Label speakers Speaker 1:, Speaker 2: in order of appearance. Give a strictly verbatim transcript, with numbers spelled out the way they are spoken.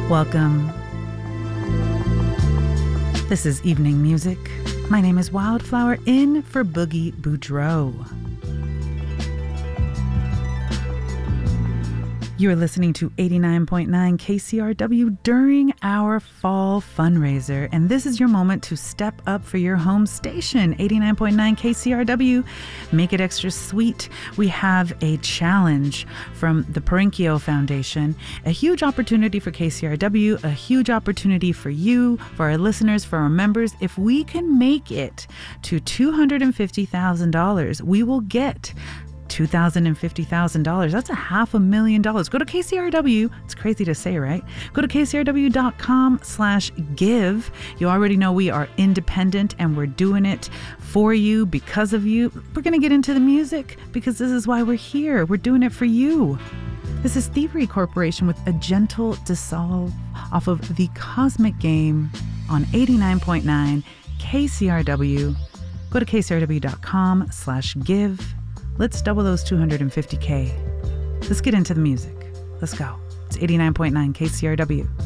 Speaker 1: Welcome. This is Evening Music. My name is Wildflower, in for Boogie Boudreaux. You are listening to eighty-nine point nine K C R W during our fall fundraiser, and this is your moment to step up for your home station, eighty-nine point nine K C R W. Make it extra sweet. We have a challenge from the Perinkio Foundation, a huge opportunity for K C R W, a huge opportunity for you, for our listeners, for our members. If we can make it to two hundred fifty thousand dollars, we will get two thousand fifty thousand dollars. That's a half a million dollars. Go to K C R W. It's crazy to say, right? Go to kcrw.com slash give. You already know we are independent and we're doing it for you, because of you. We're going to get into the music because this is why we're here. We're doing it for you. This is Thievery Corporation with A Gentle Dissolve off of The Cosmic Game on eighty-nine point nine K C R W. Go to kcrw.com slash give. Let's double those two hundred fifty K. Let's get into the music. Let's go. It's eighty-nine point nine K C R W.